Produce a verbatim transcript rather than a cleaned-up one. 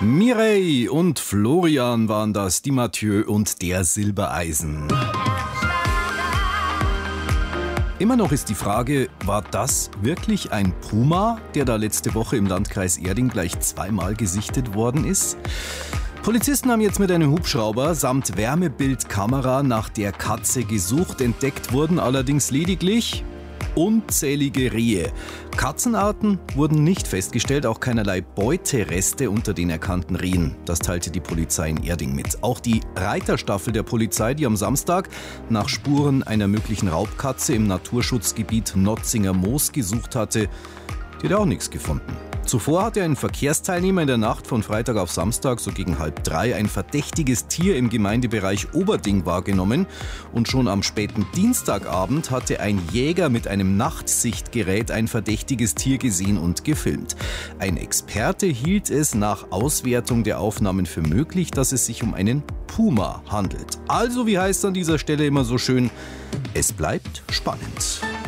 Mireille und Florian waren das, die Mathieu und der Silbereisen. Immer noch ist die Frage, war das wirklich ein Puma, der da letzte Woche im Landkreis Erding gleich zweimal gesichtet worden ist? Polizisten haben jetzt mit einem Hubschrauber samt Wärmebildkamera nach der Katze gesucht. Entdeckt wurden allerdings lediglich unzählige Rehe. Katzenarten wurden nicht festgestellt, auch keinerlei Beutereste unter den erkannten Rehen. Das teilte die Polizei in Erding mit. Auch die Reiterstaffel der Polizei, die am Samstag nach Spuren einer möglichen Raubkatze im Naturschutzgebiet Notzinger Moos gesucht hatte, die hat auch nichts gefunden. Zuvor hatte ein Verkehrsteilnehmer in der Nacht von Freitag auf Samstag so gegen halb drei ein verdächtiges Tier im Gemeindebereich Oberding wahrgenommen und schon am späten Dienstagabend hatte ein Jäger mit einem Nachtsichtgerät ein verdächtiges Tier gesehen und gefilmt. Ein Experte hielt es nach Auswertung der Aufnahmen für möglich, dass es sich um einen Puma handelt. Also, wie heißt es an dieser Stelle immer so schön, es bleibt spannend.